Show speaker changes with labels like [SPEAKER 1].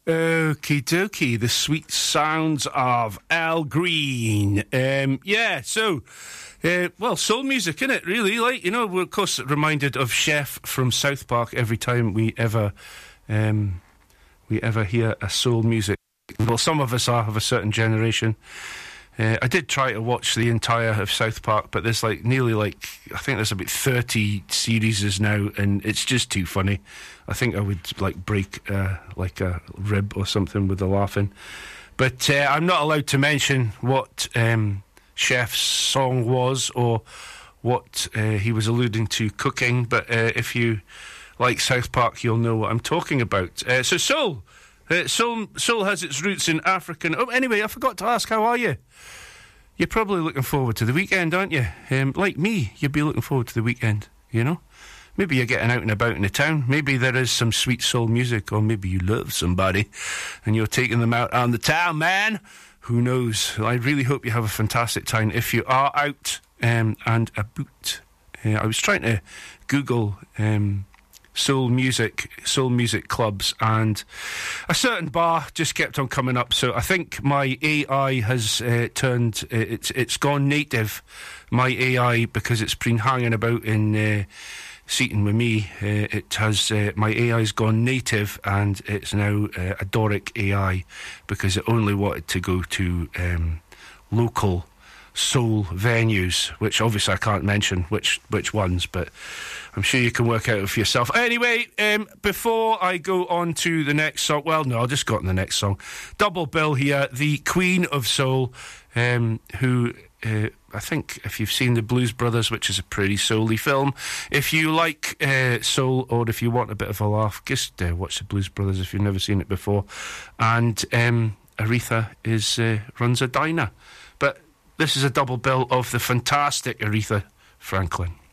[SPEAKER 1] Okie dokie, the sweet sounds of Al Green. Soul music, innit, really? Like, you know, we're, of course, reminded of Chef from South Park every time we ever hear a soul music. Well, some of us are of a certain generation. I did try to watch the entire of South Park, but there's I think there's about 30 series now, and it's just too funny. I think I would break a rib or something with the laughing. But I'm not allowed to mention what Chef's song was or what he was alluding to cooking, but if you like South Park, you'll know what I'm talking about. So soul has its roots in African... Oh, anyway, I forgot to ask, how are you? You're probably looking forward to the weekend, aren't you? Like me, you'd be looking forward to the weekend, you know? Maybe you're getting out and about in the town. Maybe there is some sweet soul music, or maybe you love somebody and you're taking them out on the town, man. Who knows? I really hope you have a fantastic time if you are out and about. I was trying to Google... soul music clubs, and a certain bar just kept on coming up. So I think my AI has it's gone native, my AI, because it's been hanging about in Seaton with me. My AI's gone native, and it's now a Doric AI, because it only wanted to go to local soul venues, which obviously I can't mention which ones, but I'm sure you can work out for yourself. Anyway, before I go on to the next song, well, no, I'll just go on to the next song. Double bill here, the Queen of Soul, who I think if you've seen The Blues Brothers, which is a pretty soul-y film, if you like soul, or if you want a bit of a laugh, just watch The Blues Brothers if you've never seen it before. And Aretha runs a diner. But this is a double bill of the fantastic Aretha Franklin.